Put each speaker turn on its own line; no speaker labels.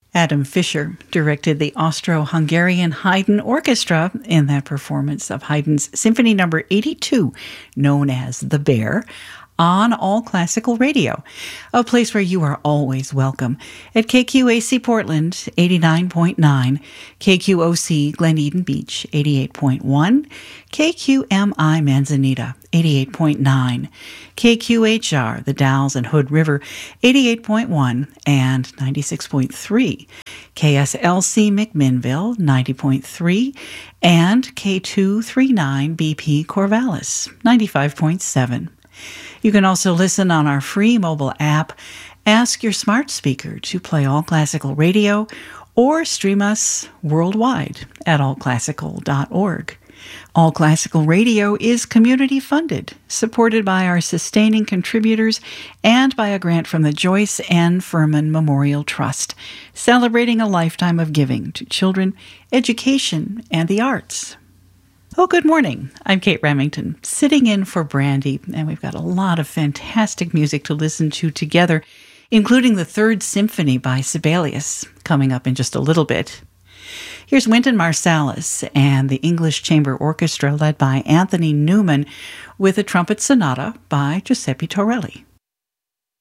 Adam Fischer directed the Austro-Hungarian Haydn Orchestra in that performance of Haydn's Symphony No. 82, known as The Bear, on All Classical Radio, a place where you are always welcome at KQAC Portland, 89.9, KQOC Glen Eden Beach, 88.1, KQMI Manzanita, 88.9, KQHR, the Dalles and Hood River, 88.1 and 96.3, KSLC McMinnville, 90.3, and K239 BP Corvallis, 95.7. You can also listen on our free mobile app. Ask your smart speaker to play All Classical Radio or stream us worldwide at allclassical.org. All Classical Radio is community funded, supported by our sustaining contributors and by a grant from the Joyce N. Furman Memorial Trust, celebrating a lifetime of giving to children, education, and the arts. Oh, good morning. I'm Kate Remington, sitting in for Brandy, and we've got a lot of fantastic music to listen to together, including the Third Symphony by Sibelius, coming up in just a little bit. Here's Wynton Marsalis and the English Chamber Orchestra led by Anthony Newman with a trumpet sonata by Giuseppe Torelli.